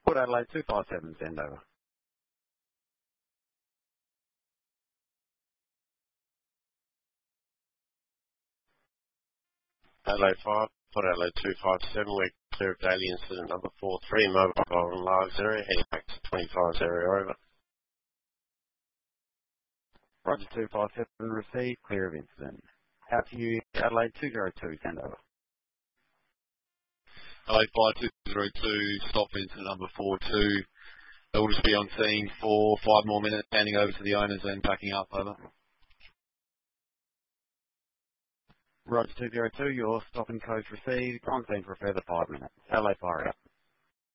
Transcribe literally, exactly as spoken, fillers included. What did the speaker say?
Port Adelaide two five seven, send over. Adelaide five, Port Adelaide two five seven, we're clear of daily incident number four three, mobile on Largs area, heading back to twenty-five area, over. Roger two five seven, received, clear of incident. Out to you, Adelaide two zero two, send over. Adelaide five two zero two, stop incident number four two. They'll just be on scene for five more minutes, handing over to the owners and packing up, over. Roger two zero two, your stop and coast received, on scene for a further five minutes. Adelaide fire out.